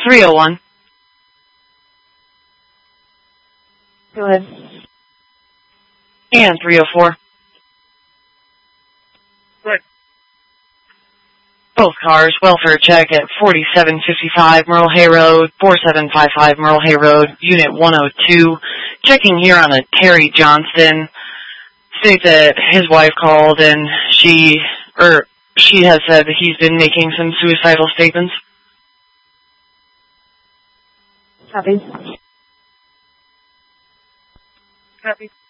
301. Go ahead. And 304. What? Both cars, welfare check at 4755 Merle Hay Road, 4755 Merle Hay Road, Unit 102. Checking here on a Terry Johnston. State that his wife called and she has said that he's been making some suicidal statements. Copy. Copy.